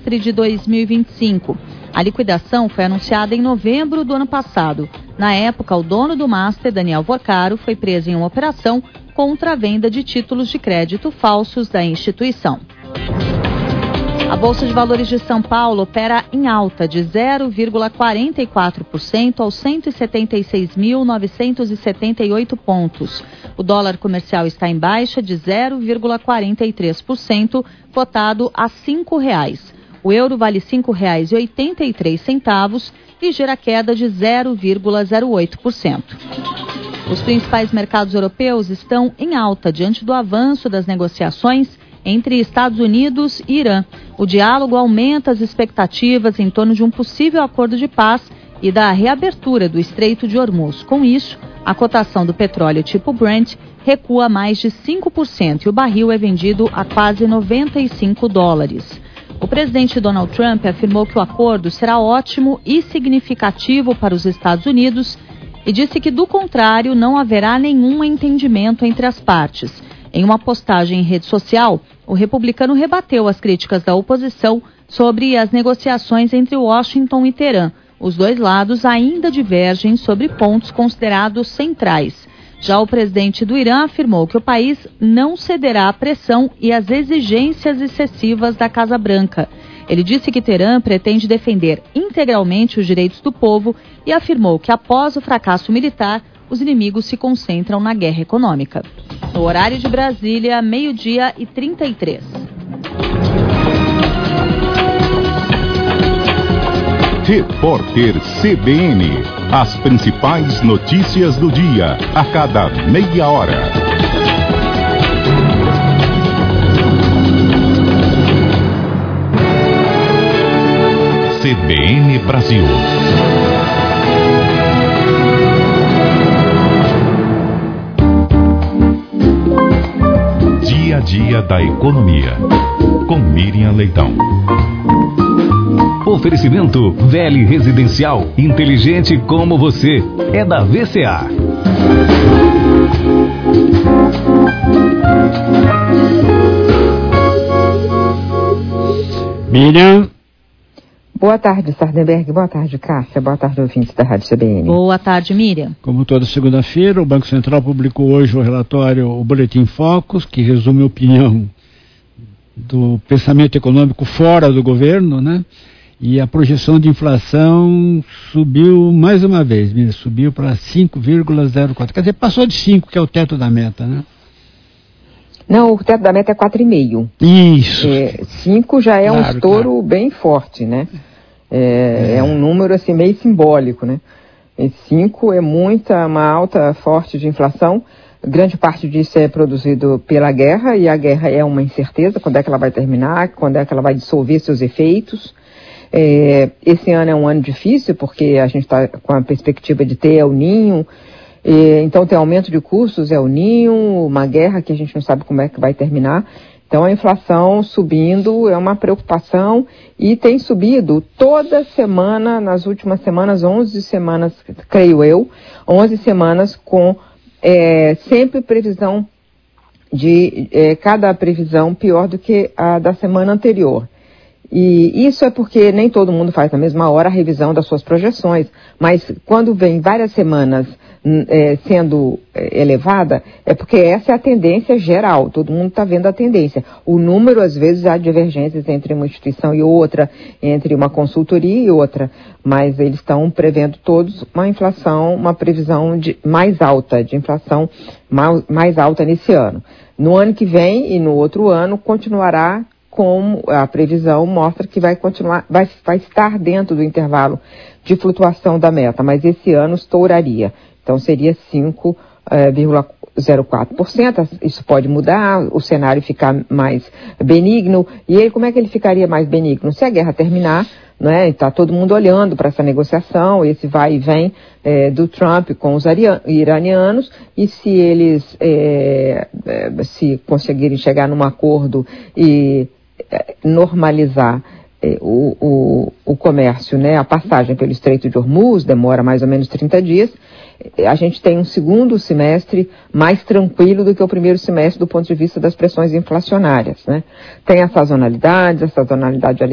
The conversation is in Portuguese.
trimestre de 2025. A liquidação foi anunciada em novembro do ano passado. Na época, o dono do Master, Daniel Vorcaro, foi preso em uma operação contra a venda de títulos de crédito falsos da instituição. A Bolsa de Valores de São Paulo opera em alta de 0,44% aos 176.978 pontos. O dólar comercial está em baixa de 0,43%, cotado a R$ 5,00. O euro vale R$ 5,83 e gera queda de 0,08%. Os principais mercados europeus estão em alta diante do avanço das negociações entre Estados Unidos e Irã. O diálogo aumenta as expectativas em torno de um possível acordo de paz e da reabertura do Estreito de Hormuz. Com isso, a cotação do petróleo tipo Brent recua mais de 5% e o barril é vendido a quase $95. O presidente Donald Trump afirmou que o acordo será ótimo e significativo para os Estados Unidos e disse que, do contrário, não haverá nenhum entendimento entre as partes. Em uma postagem em rede social, o republicano rebateu as críticas da oposição sobre as negociações entre Washington e Teherã. Os dois lados ainda divergem sobre pontos considerados centrais. Já o presidente do Irã afirmou que o país não cederá à pressão e às exigências excessivas da Casa Branca. Ele disse que Teherã pretende defender integralmente os direitos do povo e afirmou que, após o fracasso militar, os inimigos se concentram na guerra econômica. No horário de Brasília, 12:33. Repórter CBN. As principais notícias do dia, a cada meia hora. CBN Brasil. Dia a dia da economia. Com Miriam Leitão. Oferecimento Vele Residencial, inteligente como você. É da VCA. Miriam. Boa tarde, Sardenberg. Boa tarde, Cássia. Boa tarde, ouvintes da Rádio CBN. Boa tarde, Miriam. Como toda segunda-feira, o Banco Central publicou hoje o relatório, o Boletim Focus, que resume a opinião do pensamento econômico fora do governo, né? E a projeção de inflação subiu mais uma vez, Miriam, subiu para 5,04. Quer dizer, passou de 5, que é o teto da meta, né? Não, o teto da meta é 4,5. Isso. 5 já é claro, um estouro bem forte, né? É um número assim meio simbólico, né? 5 é uma alta forte de inflação. Grande parte disso é produzido pela guerra, e a guerra é uma incerteza, quando é que ela vai terminar, quando é que ela vai dissolver seus efeitos. Esse ano é um ano difícil, porque a gente está com a perspectiva de ter El Niño, então tem aumento de custos, El Niño, uma guerra que a gente não sabe como é que vai terminar. Então a inflação subindo é uma preocupação, e tem subido toda semana, nas últimas semanas, 11 semanas, creio eu, 11 semanas com sempre previsão de cada previsão pior do que a da semana anterior. E isso é porque nem todo mundo faz na mesma hora a revisão das suas projeções, mas quando vem várias semanas sendo elevada, é porque essa é a tendência geral, todo mundo está vendo a tendência. O número, às vezes, há divergências entre uma instituição e outra, entre uma consultoria e outra, mas eles estão prevendo todos uma inflação, uma previsão mais alta, de inflação mais alta nesse ano. No ano que vem e no outro ano continuará, como a previsão mostra que vai continuar, vai estar dentro do intervalo de flutuação da meta, mas esse ano estouraria. Então seria 5,04%, isso pode mudar, o cenário ficar mais benigno. E aí, como é que ele ficaria mais benigno? Se a guerra terminar, né, está todo mundo olhando para essa negociação, esse vai e vem do Trump com os iranianos, e se eles se conseguirem chegar num acordo e normalizar o comércio, né, a passagem pelo Estreito de Hormuz, demora mais ou menos 30 dias, a gente tem um segundo semestre mais tranquilo do que o primeiro semestre do ponto de vista das pressões inflacionárias, né? Tem a sazonalidade